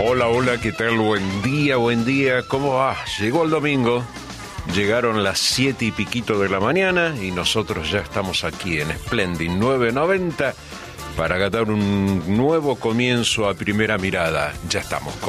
Hola, hola, ¿qué tal? Buen día, ¿cómo va? Llegó el domingo, llegaron las 7 y piquito de la mañana y nosotros ya estamos aquí en Splendid 990 para acatar un nuevo comienzo a primera mirada. Ya estamos con